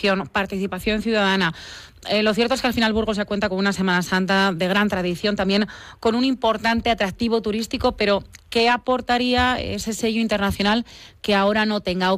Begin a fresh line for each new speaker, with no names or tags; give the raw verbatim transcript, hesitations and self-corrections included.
tradición, participación ciudadana. Eh, lo cierto es que al final Burgos ya cuenta con una Semana Santa de gran tradición, también con un importante atractivo turístico, pero ¿qué aportaría ese sello internacional que ahora no tenga?